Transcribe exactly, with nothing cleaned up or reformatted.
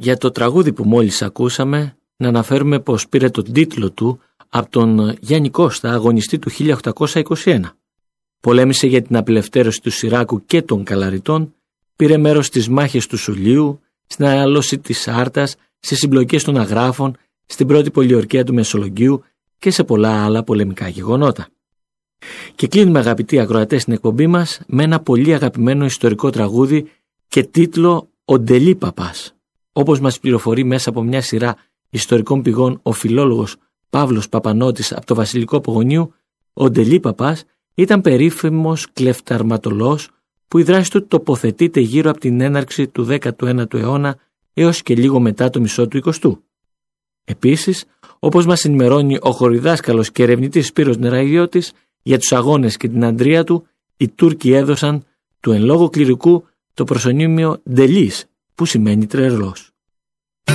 Για το τραγούδι που μόλις ακούσαμε, να αναφέρουμε πως πήρε τον τίτλο του από τον Γιάννη Κώστα, αγωνιστή του χίλια οκτακόσια είκοσι ένα. Πολέμησε για την απελευθέρωση του Σιράκου και των Καλαριτών, πήρε μέρος στις μάχες του Σουλίου, στην ανάλωση της Άρτας, στις συμπλοκές των Αγράφων, στην πρώτη πολιορκία του Μεσολογγίου και σε πολλά άλλα πολεμικά γεγονότα. Και κλείνουμε, αγαπητοί ακροατές, στην εκπομπή μας με ένα πολύ αγαπημένο ιστορικό τραγούδι και τίτλο «Ο Ντελίπαπας». Όπως μας πληροφορεί μέσα από μια σειρά ιστορικών πηγών ο φιλόλογος Παύλος Παπανώτης από το Βασιλικό Πογονίου, ο Ντελίπαπας ήταν περίφημος κλεφταρματολός που η δράση του τοποθετείται γύρω από την έναρξη του δέκατου ένατου αιώνα έως και λίγο μετά το μισό του εικοστού. Επίσης, όπως μας ενημερώνει ο χωριδάσκαλος και ερευνητής Σπύρος Νεραγιώτης, για τους αγώνες και την αντρία του, οι Τούρκοι έδωσαν του εν λόγω κληρικού το προσωνύμιο «Ντελής», που σημαίνει τρελός.